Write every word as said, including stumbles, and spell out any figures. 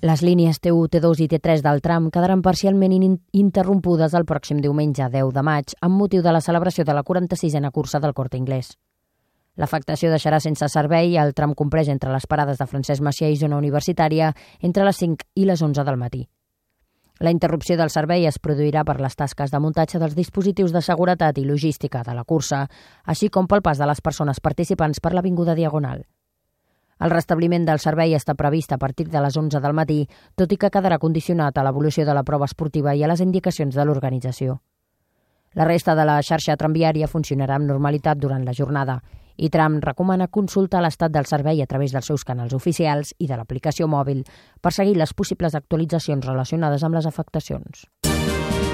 Les línies T u, T dos i T tres del tram quedaran parcialment in interrompudes el pròxim diumenge deu de maig amb motiu de la celebració de la quaranta-sisena cursa del Corte Inglés. L'afectació deixarà sense servei el tram comprès entre les parades de Francesc Macià i Zona Universitària entre les cinc i les onze del matí. La interrupció del servei es produirà per les tasques de muntatge dels dispositius de seguretat i logística de la cursa, així com pel pas de les persones participants per l'Avinguda Diagonal. El restabliment del servei està previst a partir de les onze del matí, tot i que quedarà condicionat a l'evolució de la prova esportiva i a les indicacions de l'organització. La resta de la xarxa tramviària funcionarà amb normalitat durant la jornada i Tram recomana consultar l'estat del servei a través dels seus canals oficials i de l'aplicació mòbil per seguir les possibles actualitzacions relacionades amb les afectacions.